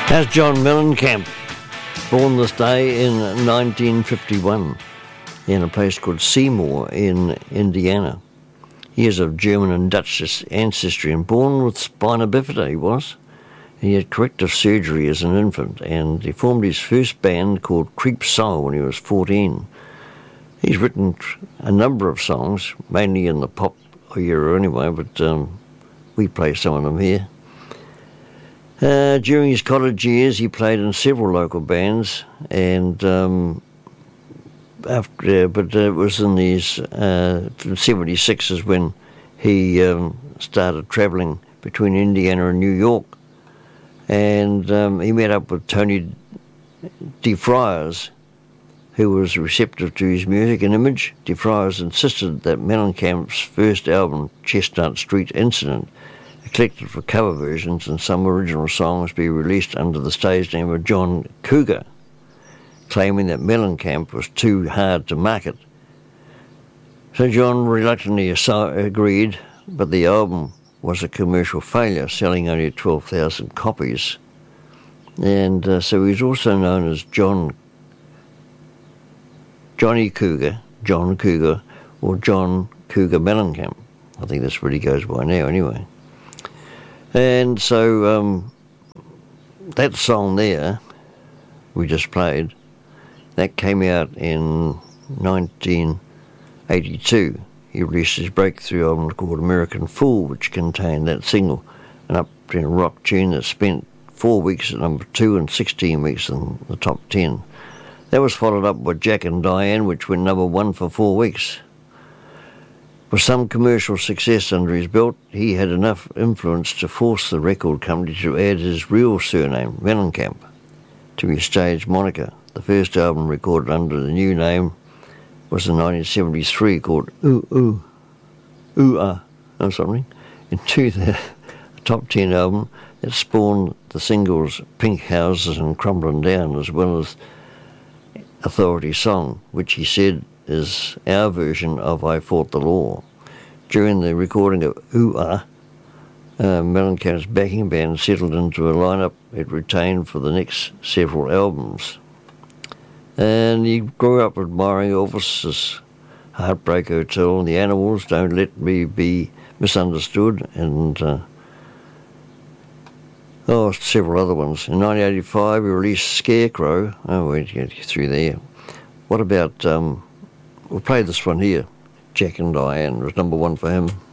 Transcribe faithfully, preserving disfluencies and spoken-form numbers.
That's John Mellencamp, born this day in nineteen fifty-one in a place called Seymour in Indiana. He is of German and Dutch ancestry and born with spina bifida, he was. He had corrective surgery as an infant, and he formed his first band called Creep Soul when he was fourteen. He's written a number of songs, mainly in the pop era anyway, but um, we play some of them here. Uh, during his college years, he played in several local bands, and um, after, but it was in these uh, seventy-six is when he um, started travelling between Indiana and New York, and um, he met up with Tony DeFriars, who was receptive to his music and image. DeFriars insisted that Mellencamp's first album, Chestnut Street Incident, collected for cover versions and some original songs, be released under the stage name of John Cougar, claiming that Mellencamp was too hard to market. So John reluctantly agreed, but the album was a commercial failure, selling only twelve thousand copies. And uh, so he's also known as John Johnny Cougar, John Cougar, or John Cougar Mellencamp. I think that's what he goes by now anyway. And so um, that song there, we just played, that came out in nineteen eighty-two. He released his breakthrough album called American Fool, which contained that single, an up-tempo rock tune that spent four weeks at number two and sixteen weeks in the top ten. That was followed up by Jack and Diane, which went number one for four weeks. With some commercial success under his belt, he had enough influence to force the record company to add his real surname, Mellencamp, to his stage moniker. The first album recorded under the new name was in nineteen seventy-three called Ooh Ooh, Ooh Ah, or something. In two thousand, a top ten album that spawned the singles Pink Houses and Crumbling Down, as well as Authority Song, which he said is our version of I Fought the Law. During the recording of Ooh Ah, uh, Mellencamp's backing band settled into a lineup it retained for the next several albums. And he grew up admiring Elvis's Heartbreak Hotel and the Animals, Don't Let Me Be Misunderstood, and uh, oh, several other ones. In nineteen eighty-five, he released Scarecrow. Oh, we'll get through there. What about... Um, We'll play this one here, Jack and Diane. It was number one for him.